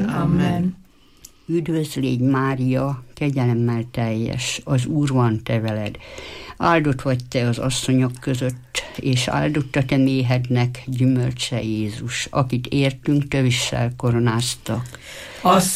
Amen. Üdvözl légy, Mária, kegyelemmel teljes, az Úr van te veled. Áldott vagy te az asszonyok között, és áldott a te méhednek gyümölcse Jézus, akit értünk tövissel koronáztak.